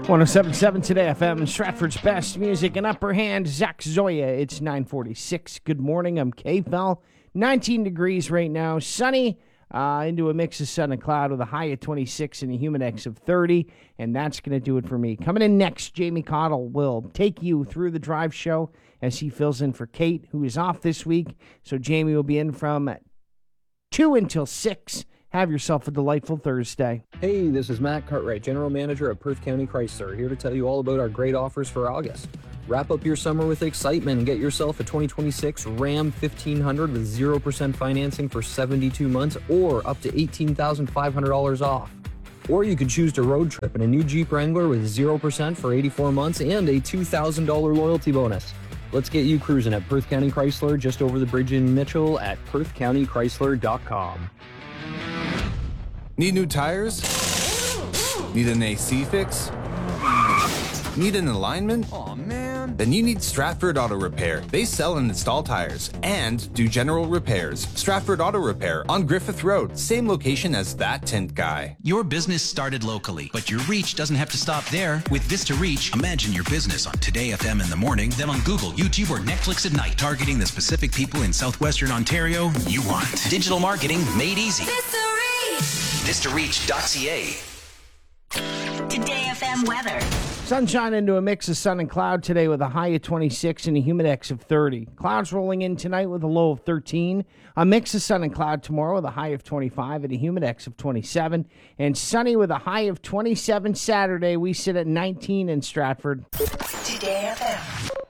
107.7 Today FM, Stratford's best music and upper hand, Zach Zoya. It's 9:46. Good morning. I'm K-Fel. 19 degrees right now. Sunny into a mix of sun and cloud with a high of 26 and a humidex of 30. And that's going to do it for me. Coming in next, Jamie Cottle will take you through the drive show as he fills in for Kate, who is off this week. So Jamie will be in from 2 until 6. Have yourself a delightful Thursday. Hey, this is Matt Cartwright, General Manager at Perth County Chrysler, here to tell you all about our great offers for August. Wrap up your summer with excitement and get yourself a 2026 Ram 1500 with 0% financing for 72 months or up to $18,500 off. Or you could choose to road trip in a new Jeep Wrangler with 0% for 84 months and a $2,000 loyalty bonus. Let's get you cruising at Perth County Chrysler just over the bridge in Mitchell at perthcountychrysler.com. Need new tires? Need an AC fix? Need an alignment? Aw, man. Then you need Stratford Auto Repair. They sell and install tires and do general repairs. Stratford Auto Repair on Griffith Road, same location as that tint guy. Your business started locally, but your reach doesn't have to stop there. With Vista Reach, imagine your business on Today FM in the morning, then on Google, YouTube, or Netflix at night, targeting the specific people in southwestern Ontario you want. Digital marketing made easy. VistaReach.ca. Today FM weather. Sunshine into a mix of sun and cloud today with a high of 26 and a humidex of 30. Clouds rolling in tonight with a low of 13. A mix of sun and cloud tomorrow with a high of 25 and a humidex of 27. And sunny with a high of 27 Saturday. We sit at 19 in Stratford. Today FM.